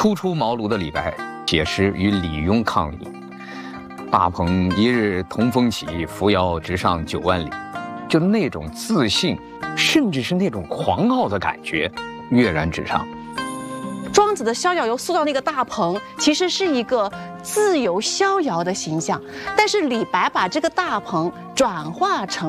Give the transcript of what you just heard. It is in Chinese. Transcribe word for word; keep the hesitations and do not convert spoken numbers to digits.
初出茅庐的李白写诗与李邕抗礼，大鹏一日同风起，扶摇直上九万里，就那种自信，甚至是那种狂傲的感觉，跃然纸上。 庄子的逍遥游塑造那个大鹏，其实是一个自由逍遥的形象，但是李白把这个大鹏转化成